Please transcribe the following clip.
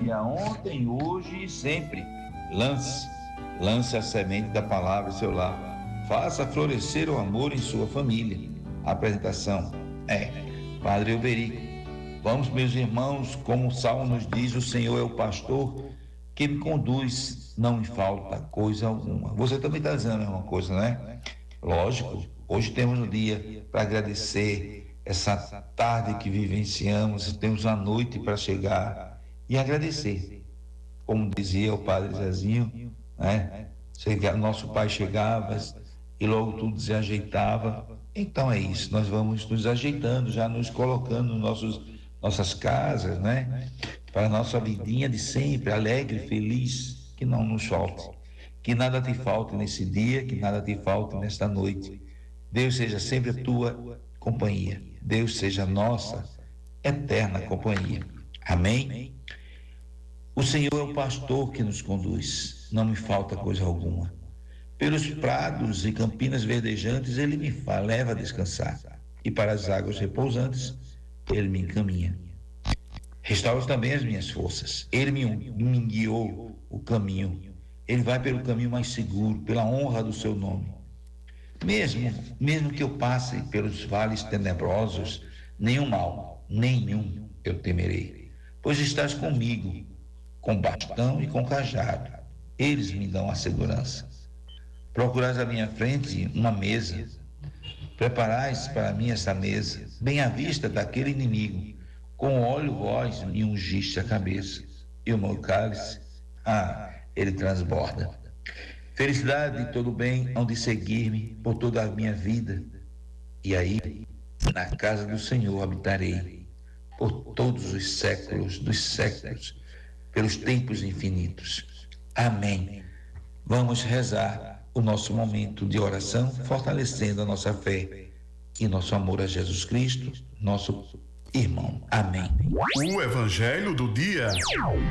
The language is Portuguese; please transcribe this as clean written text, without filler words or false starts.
família, ontem, hoje e sempre. Lance a semente da palavra em seu lar. Faça florescer o amor em sua família. A apresentação é Padre Euberico. Vamos, meus irmãos, como o Salmo nos diz, o Senhor é o pastor que me conduz, não me falta coisa alguma. Você também está dizendo a mesma coisa, né? Lógico, hoje temos um dia para agradecer essa tarde que vivenciamos, temos a noite para chegar e agradecer. Como dizia o Padre Zezinho, né? Nosso pai chegava e logo tudo se ajeitava. Então é isso, nós vamos nos ajeitando, já nos colocando nos nossas casas, né? Para a nossa vidinha de sempre, alegre, feliz, que não nos falte. Que nada te falte nesse dia, que nada te falte nesta noite. Deus seja sempre a tua companhia. Deus seja a nossa eterna companhia. Amém? O Senhor é o pastor que nos conduz, não me falta coisa alguma. Pelos prados e campinas verdejantes ele me leva a descansar, e para as águas repousantes ele me encaminha. Restaura também as minhas forças. Ele me guiou o caminho. Ele vai pelo caminho mais seguro, pela honra do seu nome. Mesmo que eu passe pelos vales tenebrosos, nenhum mal, nenhum eu temerei, pois estás comigo, com bastão e com cajado. Eles me dão a segurança. Procurais à minha frente uma mesa. Preparais para mim essa mesa, bem à vista daquele inimigo. Com óleo vós me ungiste a cabeça, e o meu cálice, ele transborda. Felicidade e todo bem hão de seguir-me por toda a minha vida, e aí, na casa do Senhor habitarei, por todos os séculos dos séculos, pelos tempos infinitos. Amém. Vamos rezar o nosso momento de oração, fortalecendo a nossa fé e nosso amor a Jesus Cristo, nosso irmão. Amém. O Evangelho do Dia.